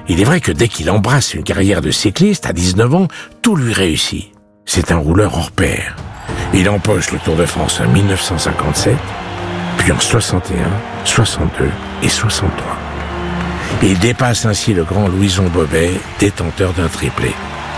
Il est vrai que dès qu'il embrasse une carrière de cycliste, à 19 ans, tout lui réussit. C'est un rouleur hors pair. Il empoche le Tour de France en 1957, puis en 61, 62 et 63. Il dépasse ainsi le grand Louison Bobet, détenteur d'un triplé.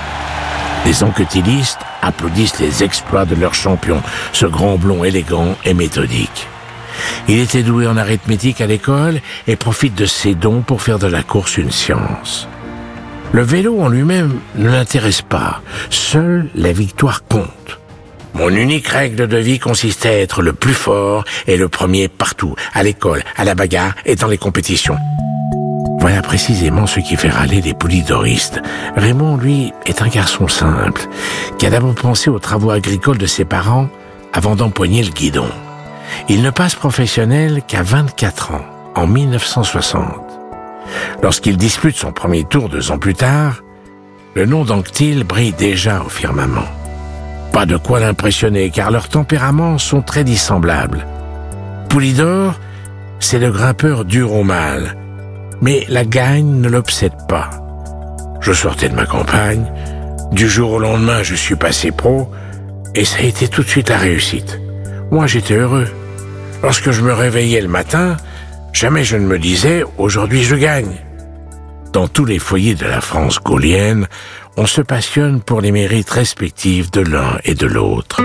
Les enquêtillistes applaudissent les exploits de leur champion, ce grand blond élégant et méthodique. Il était doué en arithmétique à l'école et profite de ses dons pour faire de la course une science. Le vélo en lui-même ne l'intéresse pas, seule la victoire compte. Mon unique règle de vie consistait à être le plus fort et le premier partout, à l'école, à la bagarre et dans les compétitions. Voilà précisément ce qui fait râler les polydoristes. Raymond, lui, est un garçon simple, qui a d'abord pensé aux travaux agricoles de ses parents avant d'empoigner le guidon. Il ne passe professionnel qu'à 24 ans, en 1960. Lorsqu'il dispute son premier tour 2 ans plus tard, le nom d'Anquetil brille déjà au firmament. Pas de quoi l'impressionner, car leurs tempéraments sont très dissemblables. Poulidor, c'est le grimpeur dur au mal, mais la gagne ne l'obsède pas. Je sortais de ma campagne, du jour au lendemain je suis passé pro, et ça a été tout de suite la réussite. Moi j'étais heureux. Lorsque je me réveillais le matin, jamais je ne me disais « aujourd'hui je gagne ». Dans tous les foyers de la France gaulienne, on se passionne pour les mérites respectifs de l'un et de l'autre.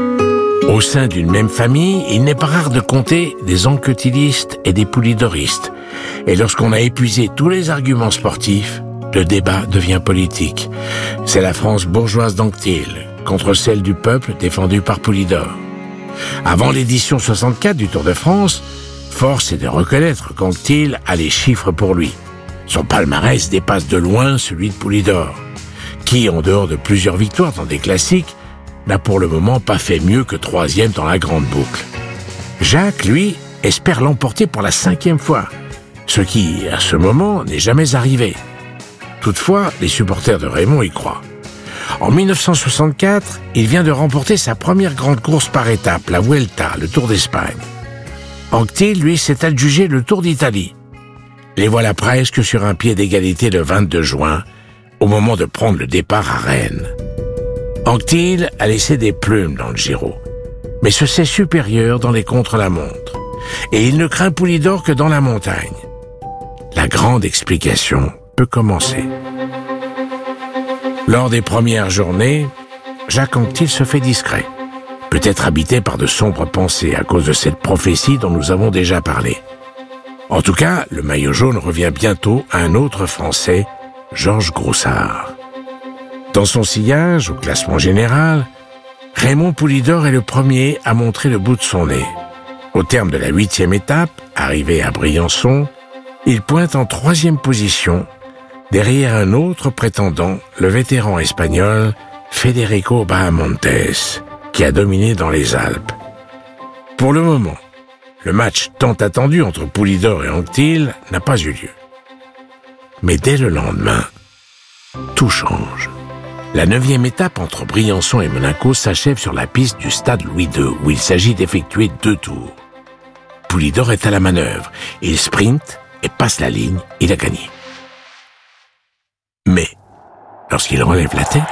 Au sein d'une même famille, il n'est pas rare de compter des anquetilistes et des poulidoristes. Et lorsqu'on a épuisé tous les arguments sportifs, le débat devient politique. C'est la France bourgeoise d'Anquetil contre celle du peuple défendue par Poulidor. Avant l'édition 64 du Tour de France, force est de reconnaître qu'Anquetil a les chiffres pour lui. Son palmarès dépasse de loin celui de Poulidor, qui, en dehors de plusieurs victoires dans des classiques, n'a pour le moment pas fait mieux que 3e dans la grande boucle. Jacques, lui, espère l'emporter pour la 5e fois, ce qui, à ce moment, n'est jamais arrivé. Toutefois, les supporters de Raymond y croient. En 1964, il vient de remporter sa première grande course par étapes, la Vuelta, le Tour d'Espagne. Anquetil, lui, s'est adjugé le Tour d'Italie. Les voilà presque sur un pied d'égalité le 22 juin, au moment de prendre le départ à Rennes. Anquetil a laissé des plumes dans le Giro, mais se sait supérieur dans les contre-la-montre. Et il ne craint Poulidor que dans la montagne. La grande explication peut commencer. Lors des premières journées, Jacques Anquetil se fait discret, peut-être habité par de sombres pensées à cause de cette prophétie dont nous avons déjà parlé. En tout cas, le maillot jaune revient bientôt à un autre Français, Georges Groussard. Dans son sillage, au classement général, Raymond Poulidor est le premier à montrer le bout de son nez. Au terme de la 8e étape, arrivé à Briançon, il pointe en 3e position, derrière un autre prétendant, le vétéran espagnol Federico Bahamontes, qui a dominé dans les Alpes. Pour le moment, le match tant attendu entre Poulidor et Anquetil n'a pas eu lieu. Mais dès le lendemain, tout change. La 9e étape entre Briançon et Monaco s'achève sur la piste du stade Louis II, où il s'agit d'effectuer 2 tours. Poulidor est à la manœuvre. Il sprinte et passe la ligne. Il a gagné. Mais, lorsqu'il relève la tête,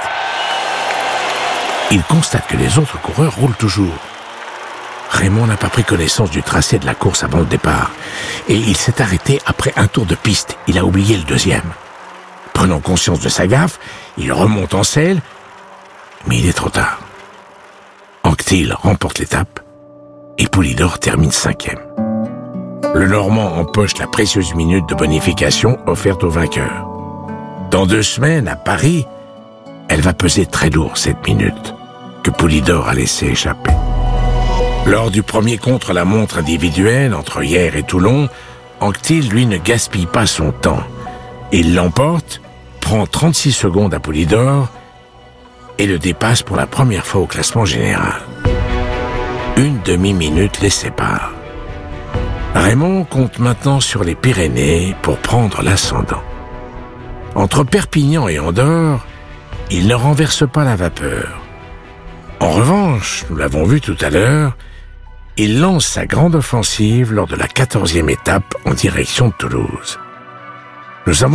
il constate que les autres coureurs roulent toujours. Raymond n'a pas pris connaissance du tracé de la course avant le départ, et il s'est arrêté après un tour de piste. Il a oublié le 2e. Prenant conscience de sa gaffe, il remonte en selle, mais il est trop tard. Anquetil remporte l'étape, et Poulidor termine 5e. Le Normand empoche la précieuse minute de bonification offerte au vainqueur. Dans 2 semaines, à Paris, elle va peser très lourd, cette minute, que Poulidor a laissé échapper. Lors du premier contre-la-montre individuel entre Hyères et Toulon, Anquetil, lui, ne gaspille pas son temps. Il l'emporte, prend 36 secondes à Poulidor et le dépasse pour la première fois au classement général. Une demi-minute les sépare. Raymond compte maintenant sur les Pyrénées pour prendre l'ascendant. Entre Perpignan et Andorre, il ne renverse pas la vapeur. En revanche, nous l'avons vu tout à l'heure, il lance sa grande offensive lors de la 14e étape en direction de Toulouse. Nous avons